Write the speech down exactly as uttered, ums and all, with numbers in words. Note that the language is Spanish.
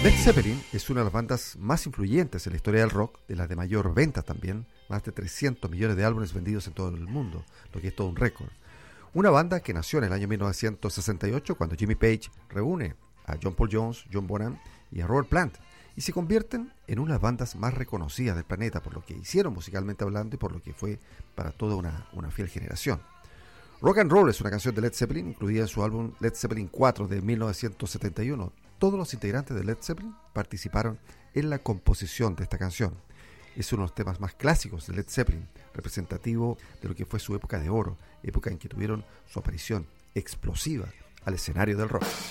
Led Zeppelin es una de las bandas más influyentes en la historia del rock, de las de mayor venta también, más de trescientos millones de álbumes vendidos en todo el mundo, lo que es todo un récord. Una banda que nació en el año mil novecientos sesenta y ocho cuando Jimmy Page reúne a John Paul Jones, John Bonham y a Robert Plant, y se convierten en una de las bandas más reconocidas del planeta por lo que hicieron musicalmente hablando y por lo que fue para toda una, una fiel generación. Rock and Roll es una canción de Led Zeppelin incluida en su álbum Led Zeppelin cuatro de mil novecientos setenta y uno. Todos los integrantes de Led Zeppelin participaron en la composición de esta canción. Es uno de los temas más clásicos de Led Zeppelin, representativo de lo que fue su época de oro, época en que tuvieron su aparición explosiva al escenario del rock.